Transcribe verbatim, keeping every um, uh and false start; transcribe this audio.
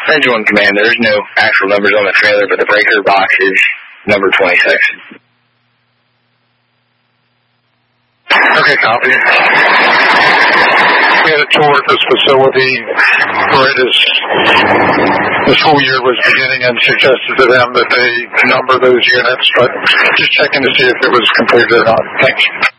Range one Command, there's no actual numbers on the trailer, but the breaker box is number twenty-six. Okay, copy. We had a tour at this facility right as the school year was beginning and suggested to them that they number those units, but just checking to see if it was completed or not. Thanks.